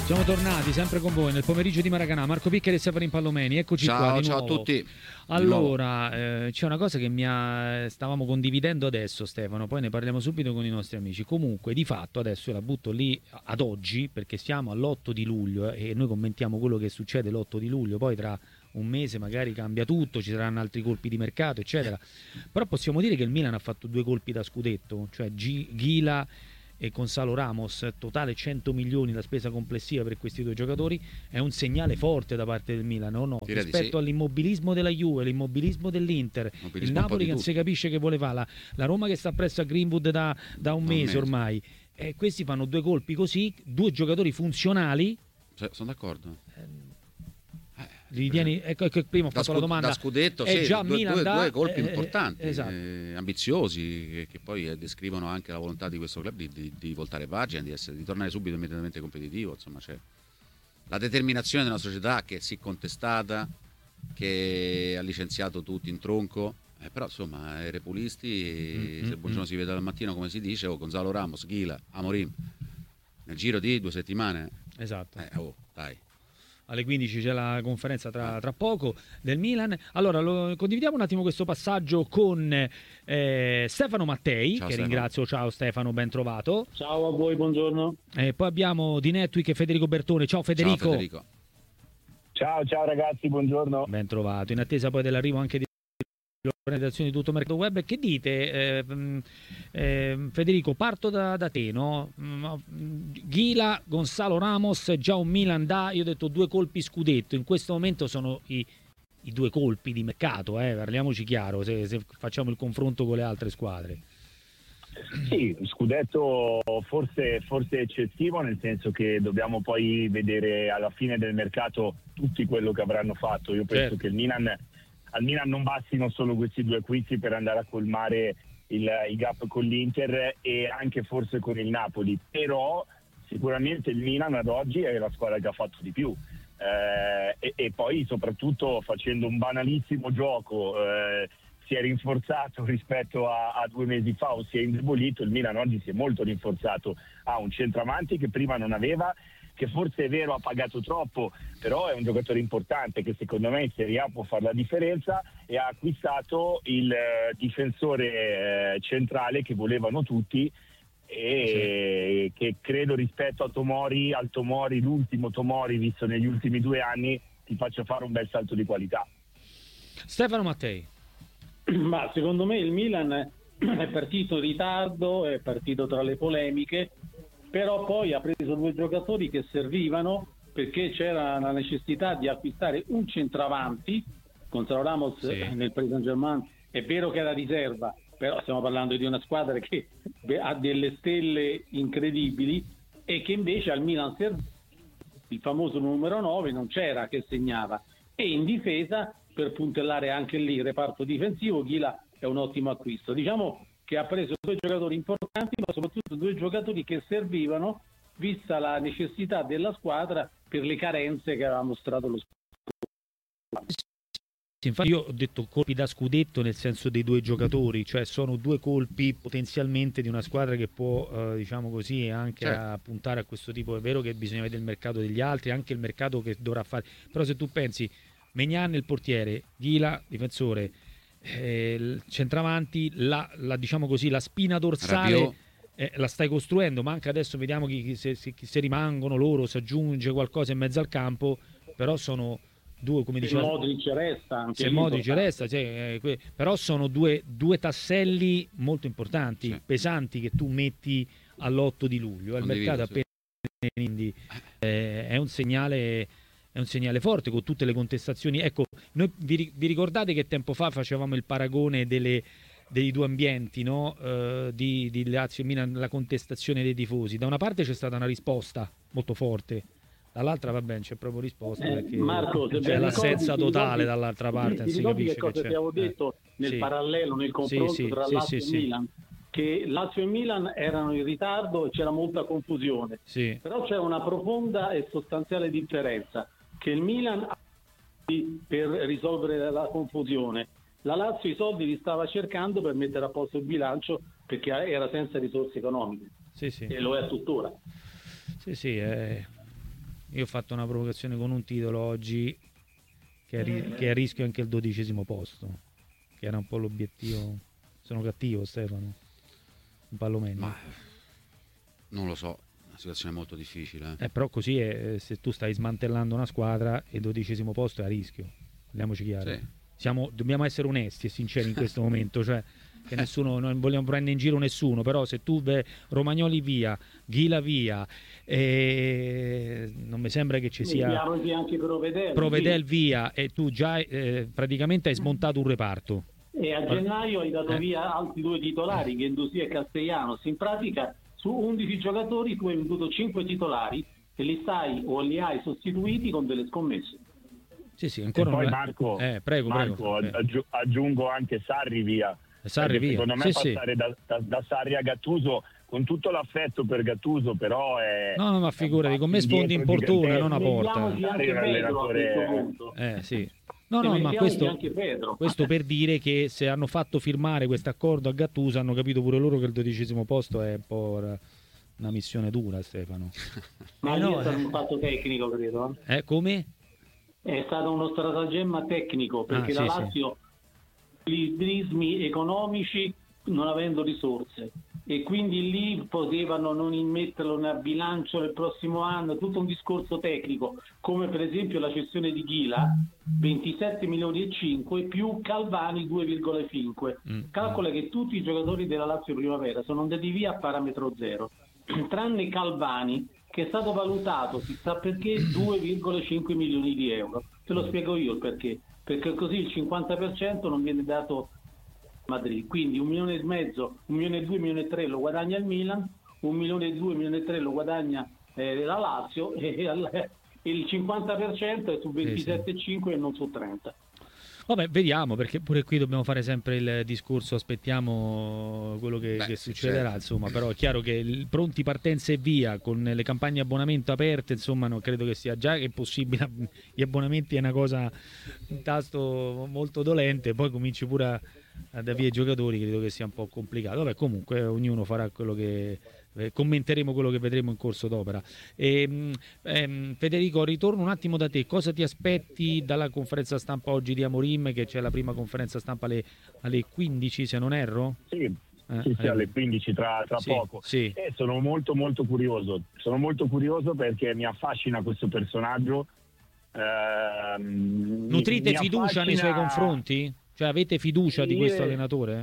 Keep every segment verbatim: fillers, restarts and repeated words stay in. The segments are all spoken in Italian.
Siamo tornati sempre con voi nel pomeriggio di Maracanã. Marco Piccheri e Stefano Impallomeni, eccoci ciao, qua di ciao nuovo. a tutti. Allora, eh, c'è una cosa che mi ha... stavamo condividendo adesso, Stefano, poi ne parliamo subito con i nostri amici. Comunque, di fatto, adesso io la butto lì ad oggi, perché siamo all'otto di luglio eh, e noi commentiamo quello che succede l'otto di luglio, poi tra un mese magari cambia tutto, ci saranno altri colpi di mercato, eccetera. Però possiamo dire che il Milan ha fatto due colpi da scudetto, cioè G- Ghila e Gonzalo Ramos, totale cento milioni la spesa complessiva per questi due giocatori, è un segnale forte da parte del Milan, o no? Direi di Rispetto sì. all'immobilismo della Juve, l'immobilismo dell'Inter, Immobilismo il un po' Napoli di che non tutti. si capisce che vuole fare, la, la Roma che sta presso a Greenwood da, da un, Un mese, mese. ormai, e questi fanno due colpi così, due giocatori funzionali. Cioè, sono d'accordo. Li ritieni, ecco, ecco, prima ho Da, fatto la scu- domanda, da scudetto, è sì, già due, Milan due, da, due colpi eh, importanti, esatto. eh, ambiziosi, che, che poi eh, descrivono anche la volontà di questo club di, di, di voltare pagina, di, essere, di tornare subito immediatamente competitivo. Insomma, c'è la determinazione della società che è sì contestata, che ha licenziato tutti in tronco, eh, però insomma, i repulisti, Mm, se mm, buongiorno mm. si vede dal mattino, come si dice, o Gonzalo Ramos, Ghila, Amorim, nel giro di due settimane, Esatto. eh, oh, dai. Alle quindici c'è la conferenza tra, Ah. tra poco del Milan. Allora, lo, condividiamo un attimo questo passaggio con eh, Stefano Mattei, Ciao, che Stefano. ringrazio. Ciao Stefano, ben trovato. Ciao a voi, buongiorno. Eh, poi abbiamo di Netwick e Federico Bertone. Ciao Federico. Ciao Federico. Ciao, ciao ragazzi, buongiorno. Ben trovato. In attesa poi dell'arrivo anche di organizzazione di tutto il mercato web. Che dite, eh, mh, eh, Federico? Parto da, da te, no? Mh, Ghila, Gonzalo Ramos, già un Milan da, io ho detto due colpi scudetto. In questo momento sono i, i due colpi di mercato, eh, parliamoci chiaro, se, se facciamo il confronto con le altre squadre. Sì, scudetto forse, forse eccessivo, nel senso che dobbiamo poi vedere alla fine del mercato tutti quello che avranno fatto. Io penso Certo. che il Milan, al Milan non bastino solo questi due acquisti per andare a colmare il, il gap con l'Inter e anche forse con il Napoli, però sicuramente il Milan ad oggi è la squadra che ha fatto di più. Eh, e, e poi soprattutto facendo un banalissimo gioco eh, si è rinforzato rispetto a, a due mesi fa o si è indebolito. Il Milan oggi si è molto rinforzato, ha un centravanti che prima non aveva, che forse è vero ha pagato troppo, però è un giocatore importante che secondo me in Serie A può fare la differenza, e ha acquistato il eh, difensore eh, centrale che volevano tutti e che credo rispetto a Tomori, al Tomori, l'ultimo Tomori visto negli ultimi due anni, ti faccia fare un bel salto di qualità. Stefano Mattei. Ma secondo me il Milan è partito in ritardo, è partito tra le polemiche, però poi ha preso due giocatori che servivano perché c'era la necessità di acquistare un centravanti. Gonzalo Ramos Sì. nel Paris Saint-Germain è vero che era riserva, però stiamo parlando di una squadra che ha delle stelle incredibili e che invece al Milan serve il famoso numero nove, non c'era, che segnava, e in difesa per puntellare anche lì il reparto difensivo Ghila è un ottimo acquisto. Diciamo che ha preso due giocatori importanti, ma soprattutto due giocatori che servivano vista la necessità della squadra per le carenze che aveva mostrato lo squadra. Sì, infatti io ho detto colpi da scudetto nel senso dei due giocatori, cioè sono due colpi potenzialmente di una squadra che può, eh, diciamo così, anche Certo. a puntare a questo tipo. È vero che bisogna vedere il mercato degli altri, anche il mercato che dovrà fare, però se tu pensi Maignan il portiere, Ghila difensore, eh, il centravanti, la, la, diciamo così, la spina dorsale Rabiot. eh, la stai costruendo, manca adesso, vediamo chi, chi, se, se, chi se rimangono loro, se aggiunge qualcosa in mezzo al campo, però sono due, come Se diceva Modric resta anche se lì Modric importante. resta, cioè, eh, que- però sono due, due tasselli molto importanti, Sì. pesanti, che tu metti all'otto di luglio. Il Condivido, mercato sì. appena quindi eh, è un segnale è un segnale forte con tutte le contestazioni. Ecco, noi vi, ri- vi ricordate che tempo fa facevamo il paragone delle, dei due ambienti, no? Eh, di, di Lazio e Milan, la contestazione dei tifosi. Da una parte c'è stata una risposta molto forte, dall'altra va bene, c'è proprio risposta Eh, perché Marco, se c'è ben l'assenza ricordi, ti totale ricordi- dall'altra parte, ti non si ricordi capisce che cosa che c'è. ti avevo Eh, detto nel sì. parallelo, nel Sì, confronto sì, tra sì, Lazio sì, e sì. Milan? Che Lazio e Milan erano in ritardo e c'era molta confusione, Sì. però c'è una profonda e sostanziale differenza, che il Milan ha per risolvere la confusione, la Lazio i soldi li stava cercando per mettere a posto il bilancio perché era senza risorse economiche Sì, sì. e lo è tuttora. Sì, sì, è, io ho fatto una provocazione con un titolo oggi che è, ri- che è a rischio anche il dodicesimo posto, che era un po' l'obiettivo. Sono cattivo, Stefano? Un pallomenio. Ma non lo so, una situazione molto difficile. Eh. Eh, però così è, se tu stai smantellando una squadra e il dodicesimo posto è a rischio. Parliamoci chiaro. Sì. Siamo, dobbiamo essere onesti e sinceri in questo momento, cioè che nessuno, non vogliamo prendere in giro nessuno, però se tu ve Romagnoli via, Ghila via, e non mi sembra che ci sia anche Provedel, Provedel via e tu già eh, praticamente hai smontato un reparto. E a gennaio hai dato eh. via altri due titolari, Guendouzi e Castellanos. In pratica su undici giocatori tu hai venduto cinque titolari e li stai o li hai sostituiti con delle scommesse. Sì, sì, ancora e poi non è... Marco, eh, prego, Marco prego. aggi- aggiungo anche Sarri via. Sarri via. Secondo me Sì, passare sì. da, da, da Sarri a Gattuso, con tutto l'affetto per Gattuso, però è... No, no, ma figurati, con me sfondi in portona, non a porta. Mettiamoci anche Pedro a questo punto. Eh, sì. No, E no, ma mettiamoci questo, anche Pedro. questo per dire che se hanno fatto firmare questo accordo a Gattuso hanno capito pure loro che il dodicesimo posto è un po' una missione dura, Stefano. Ma eh lì no, è stato eh. un fatto tecnico, credo. Eh, come? È stato uno stratagemma tecnico, perché Ah, la sì, Lazio gli prismi economici non avendo risorse e quindi lì potevano non immetterlo nel bilancio nel prossimo anno, tutto un discorso tecnico, come per esempio la cessione di Ghila, ventisette milioni e cinque più Calvani due virgola cinque. Mm. Calcola che tutti i giocatori della Lazio Primavera sono andati via a parametro zero, tranne Calvani, che è stato valutato, si sa perché, due virgola cinque milioni di euro. Te lo spiego io il perché. Perché così il cinquanta per cento non viene dato a Madrid. Quindi un milione e mezzo, un milione e due, un milione e tre lo guadagna il Milan, un milione e due, un milione e tre lo guadagna eh, la Lazio e, e il cinquanta per cento è su ventisette virgola cinque e non su trenta. Vabbè, vediamo, perché pure qui dobbiamo fare sempre il discorso, aspettiamo quello che, Beh, che sì, succederà, certo. Insomma, però è chiaro che il pronti partenza e via, con le campagne abbonamento aperte, insomma, non credo che sia già che è possibile, gli abbonamenti è una cosa, un tasto molto dolente, poi cominci pure a, ad avere i giocatori, credo che sia un po' complicato. Vabbè, comunque ognuno farà quello che... Eh, commenteremo quello che vedremo in corso d'opera. E, ehm, Federico, ritorno un attimo da te. Cosa ti aspetti dalla conferenza stampa oggi di Amorim, che c'è la prima conferenza stampa alle, alle quindici, se non erro? Sì, Eh, sì, sì, alle quindici tra, tra sì, poco. sì. E sono molto molto curioso. Sono molto curioso perché mi affascina questo personaggio. Ehm, Nutrite mi fiducia affascina... nei suoi confronti? Cioè avete fiducia di questo Io- allenatore?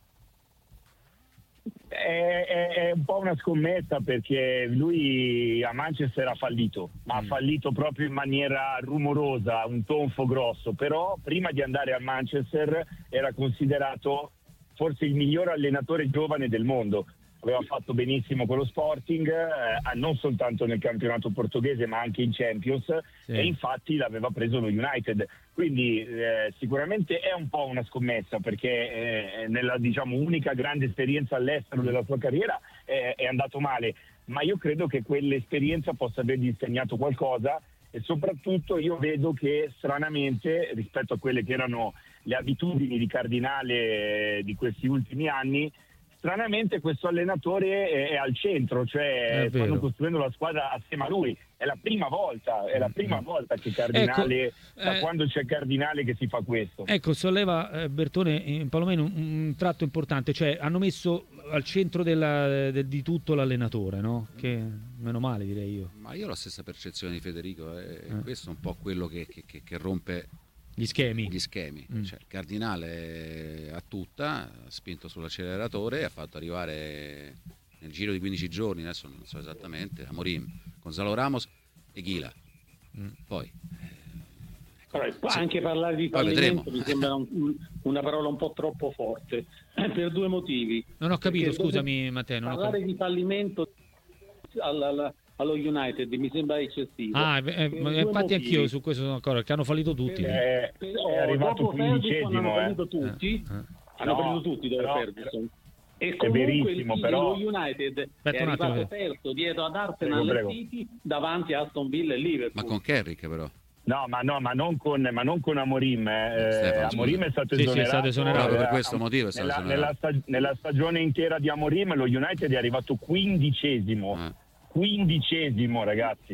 È, è- è un po' una scommessa perché lui a Manchester ha fallito, ma ha Mm. fallito proprio in maniera rumorosa, un tonfo grosso, però prima di andare a Manchester era considerato forse il miglior allenatore giovane del mondo. Aveva fatto benissimo con lo Sporting, eh, non soltanto nel campionato portoghese ma anche in Champions, Sì. e infatti l'aveva preso lo United. Quindi eh, sicuramente è un po' una scommessa perché eh, nella diciamo unica grande esperienza all'estero della sua carriera eh, è andato male, ma io credo che quell'esperienza possa avergli insegnato qualcosa e soprattutto io vedo che stranamente rispetto a quelle che erano le abitudini di Cardinale eh, di questi ultimi anni, stranamente questo allenatore è, è al centro, cioè È vero. stanno costruendo la squadra assieme a lui. È la prima volta, è la prima Mm. volta che Cardinale, Ecco, da eh, quando c'è Cardinale che si fa questo. Ecco, solleva eh, Bertone in Palomeno un, un tratto importante, cioè hanno messo al centro della- del- di tutto l'allenatore, no? Che meno male, direi io. Ma io ho la stessa percezione di Federico, e Eh. questo è un po' quello che, che- che- che rompe Gli schemi. gli schemi. Mm. Cioè, il Cardinale a tutta, ha spinto sull'acceleratore e ha fatto arrivare nel giro di quindici giorni, adesso non so esattamente, Amorim, Gonzalo Ramos e Ghila. Mm. Poi Però, Sì. anche parlare di Poi fallimento vedremo. mi sembra un- un- una parola un po' troppo forte, eh, per due motivi. Non ho capito, Perché scusami Matteo. Non ho Parlare capito. di fallimento al- al- allo United mi sembra eccessivo. Ah, eh, Per eh, due infatti motivi. anch'io su questo sono d'accordo, che hanno fallito tutti. Per- Eh, per- è arrivato dopo Ferguson quindicesimo, hanno eh. fallito tutti, Eh, eh. hanno No, fallito tutti dopo però- Ferguson. E è comunque verissimo, il, però- lo United Aspetta è un attimo, arrivato eh. terzo dietro ad Arsenal Prego, e prego. City davanti a Aston Villa e Liverpool. ma con Carrick però. No, ma no, ma non con, ma non con Amorim. eh. Stefano, Amorim scusa. è stato Sì, sì, è esonerato. stato esonerato. Proprio per eh, questo motivo è stato nella, esonerato. nella stag- nella stagione intera di Amorim lo United è arrivato quindicesimo. Eh. Quindicesimo, ragazzi.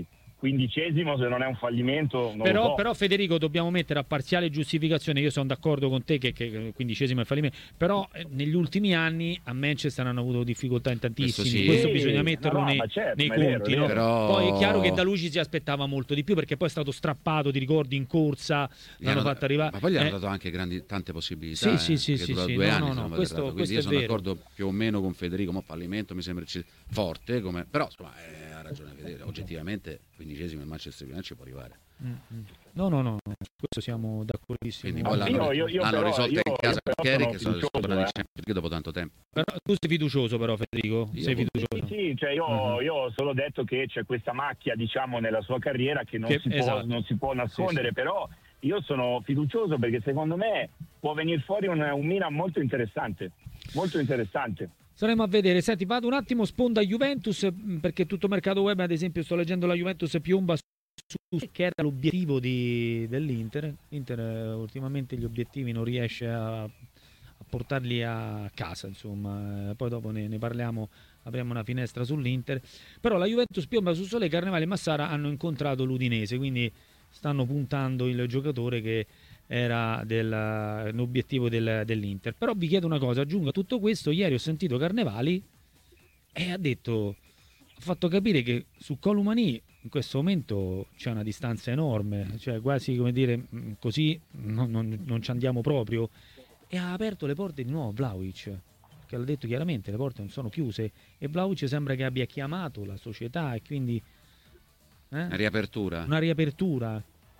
quindicesimo, se non è un fallimento, non però, lo so. però Federico, dobbiamo mettere a parziale giustificazione, io sono d'accordo con te che, che quindicesimo è fallimento, però eh, negli ultimi anni a Manchester hanno avuto difficoltà in tantissimi, Questo sì. questo Sì, bisogna metterlo no, no, nei, ma certo, nei ma è vero, conti, è no? vero. Però- Poi è chiaro che da lui ci si aspettava molto di più, perché poi è stato strappato, ti ricordi, in corsa Gli l'hanno hanno- fatto arrivare, ma poi gli hanno eh, dato anche grandi, tante possibilità. Sì, eh, sì, sì, che sì, dura sì, due no, anni, no, se no, non vado questo- errato. Quindi io questo sono è vero. d'accordo più o meno con Federico, ma fallimento mi sembra ci- forte, come, però insomma, eh, ha ragione Federico, oggettivamente quindicesimo il Manchester United ci può arrivare. mm, mm. no, no, no, questo siamo d'accordissimo. Quindi Ma poi sì, l'hanno, io- io l'hanno però- risolta io- in casa io però Kerry, sono che sono fiducioso, tornati in eh. Champions League dopo tanto tempo. Però tu sei fiducioso però Federico, Io- sei Sì, fiducioso. sì, cioè io, Mhm. io ho solo detto che c'è questa macchia, diciamo, nella sua carriera che non, Che- si, può, esatto. non si può nascondere, Sì, sì. però io sono fiducioso perché secondo me può venire fuori un, un Milan molto interessante, molto interessante. Saremo a vedere. Senti, vado un attimo sponda Juventus, mh, perché tutto mercato web, ad esempio, sto leggendo la Juventus piomba su su- che era l'obiettivo di- dell'Inter. L'Inter eh, ultimamente gli obiettivi non riesce a, a portarli a casa, insomma. Eh, poi dopo ne, ne parliamo, apriamo una finestra sull'Inter. Però la Juventus piomba su Solé, Carnevale e Massara hanno incontrato l'Udinese, quindi stanno puntando il giocatore che era del- l'obiettivo del- dell'Inter. Però vi chiedo una cosa, aggiungo a tutto questo, ieri ho sentito Carnevali e ha detto, ha fatto capire che su Columani in questo momento c'è una distanza enorme, cioè quasi come dire, mh, così non, non- non ci andiamo proprio, e ha aperto le porte di nuovo a Vlahovic, che l'ha detto chiaramente, le porte non sono chiuse, e Vlahovic sembra che abbia chiamato la società e quindi eh, Una riapertura. una riapertura.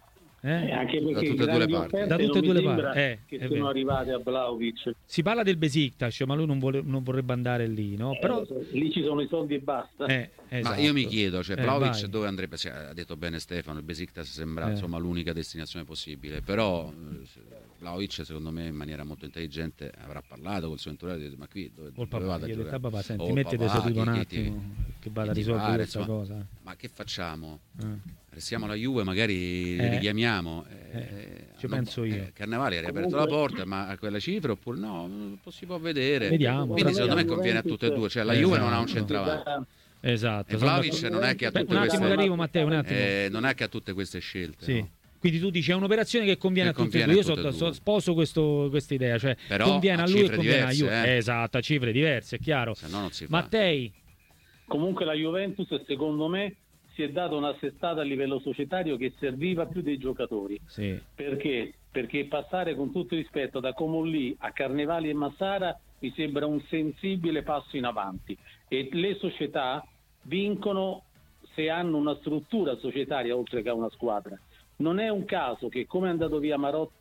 Eh? Eh, anche Da perché tutte e due le grandi parti. offerte Da tutte non e due mi le sembra parti, eh, che è sono vero. arrivate a Vlahovic. Si parla del Besiktas, ma lui non, vuole- non vorrebbe andare lì, no? Però Eh, lì ci sono i soldi e basta. eh, Ma esatto. io mi chiedo, cioè Eh, Vlahovic vai. dove andrebbe? Sì, ha detto bene Stefano, il Besiktas sembra Eh. insomma l'unica destinazione possibile, però eh, se- Vlahovic secondo me in maniera molto intelligente avrà parlato col suo entourage, ha detto, ma qui dove, Col dove papà, vado a gli ha detto, giocare? "Ah, papà, senti, Oh, mettete papà, seduto un chi- chi ti- attimo, che vado a chi ti risolvere pare, questa insomma. cosa." Ma che facciamo? Eh. Restiamo alla Juve, magari Eh. richiamiamo. eh, Eh, ci non- penso io. eh, Carnevale ha riaperto Comunque- la porta, ma a quella cifra oppure no? Non si può vedere. Vediamo. Quindi Però- secondo me conviene a tutte e due, cioè la Juve non ha un Esatto. centravanti. Esatto. E sono Vlahovic d'accordo. non è che ha Beh, tutte un attimo queste che arrivo, Matteo, un attimo. eh, non è che ha tutte queste scelte. Sì. no? Quindi tu dici è un'operazione che conviene Che a tutti e conviene due. Io a tutte so- e due. so- sposo questo- questa idea, cioè Però conviene a a lui e cifre conviene a diverse, Juve. eh. Esatto, a cifre diverse, è chiaro. Se no non si fa. Mattei, Comunque la Juventus secondo me si è data una assestata a livello societario che serviva più dei giocatori. sì. Perché? Perché passare con tutto il rispetto da Comolli a Carnevali e Massara mi sembra un sensibile passo in avanti, e le società vincono se hanno una struttura societaria oltre che una squadra. Non è un caso che come è andato via Marotta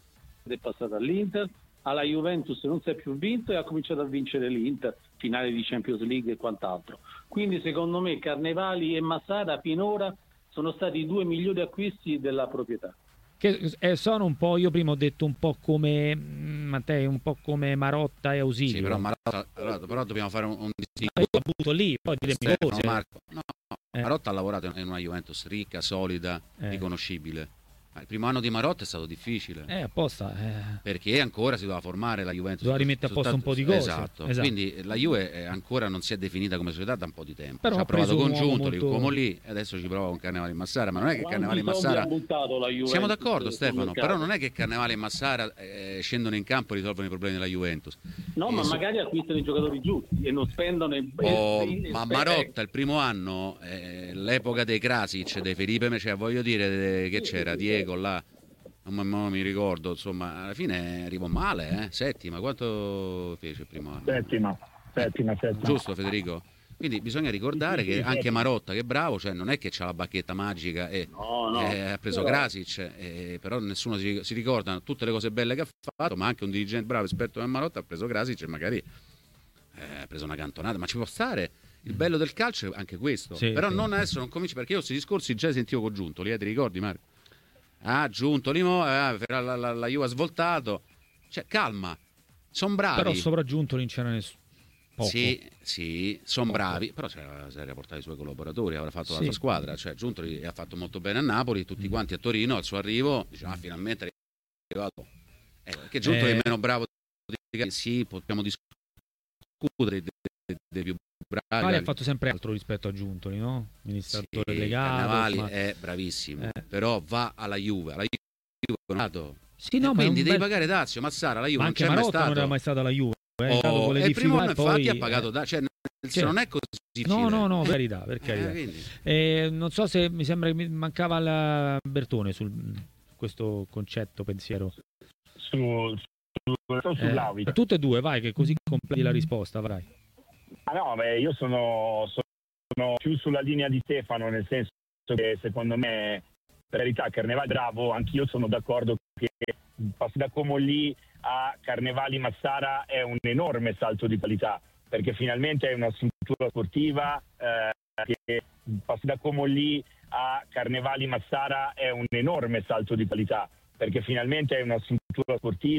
è passato all'Inter, alla Juventus non si è più vinto e ha cominciato a vincere l'Inter, finale di Champions League e quant'altro. Quindi secondo me Carnevali e Massara finora sono stati i due migliori acquisti della proprietà. Che eh, sono un po', io prima ho detto un po' come mm, Mattei, un po' come Marotta e Ausilio. Sì, però, Marotta, però, però dobbiamo fare un, un distinguo. Io ho butto lì, poi diremi Stefano, cose. Marco. No, no, Eh. Marotta ha lavorato in una Juventus ricca, solida, Eh. riconoscibile. Ma il primo anno di Marotta è stato difficile. Eh, apposta. eh. Perché ancora si doveva formare la Juventus. Doveva rimettere a posto un po' di cose. Esatto. Esatto. Quindi la Juve è ancora non si è definita come società da un po' di tempo. Però ci ha ha provato preso un con uomo Giuntoli, molto- come lì, e adesso ci prova con Carnevale e Massara. Ma non è che Quanti Carnevale e soldi Massara. ha buttato la Juventus Siamo d'accordo, sul Stefano, mercato? però non è che Carnevale e Massara eh, scendono in campo e risolvono i problemi della Juventus. No, Eh, ma so- magari acquistano i giocatori giusti e non spendono e, Oh, e- e- ma e- Marotta il primo anno, eh, l'epoca dei Krasic, dei Felipe, cioè voglio dire eh, che c'era Diego là, non mi- non mi ricordo, insomma alla fine arrivò male, eh? Settima, quanto fece il primo anno? Settima, settima, settima. Giusto Federico? Quindi bisogna ricordare che anche Marotta, che è bravo, cioè non è che c'ha la bacchetta magica e No, no. eh, ha preso Però- Krasic, eh, però nessuno si, si ricorda tutte le cose belle che ha fatto, ma anche un dirigente bravo, esperto come Marotta, ha preso Krasic e magari eh, ha preso una cantonata, ma ci può stare. Il bello del calcio è anche questo, Sì, però sì. non adesso non cominci, perché io questi discorsi già li sentivo con Giuntoli, eh, ti ricordi Marco? Ah, Giuntoli, mo, eh, la, la, la, la Juve ha svoltato, cioè calma, sono bravi. Però sopraggiunto non c'era nessuno. Poco. Sì, sì, sono bravi, però si era, si era portato i suoi collaboratori, avrà fatto la Sì. sua squadra, cioè Giuntoli ha fatto molto bene a Napoli, tutti quanti a Torino, al suo arrivo, diciamo, ah, finalmente è arrivato. Eh, che Giuntoli Eh. è meno bravo di sì, possiamo discutere dei, dei- dei più Cannavali ha fatto sempre altro rispetto a Giuntoli, no? Amministratore sì, delegato. Cannavali ma... è bravissimo, eh. però va alla Juve, alla Juve sì, no, e ma quindi devi bel... pagare dazio. Massara, la Juve ma non anche c'è mai Marotta stato. non era mai stata alla Juve. È oh, con le e il primo anno poi, infatti ha pagato da, cioè, cioè, non è così difficile. no no no per carità, per carità. Eh, eh, non so se mi sembra che mi mancava la Bertone sul questo concetto pensiero su, su, su eh, tutte e due, vai, che così completi la risposta, vai. Ah no, beh, io sono, sono più sulla linea di Stefano, nel senso che secondo me, per verità, Carnevali bravo, anch'io sono d'accordo che passi da Comolli a Carnevali Massara è un enorme salto di qualità, perché finalmente è una struttura sportiva eh, che passi da Comolli a Carnevali Massara è un enorme salto di qualità, perché finalmente è una struttura sportiva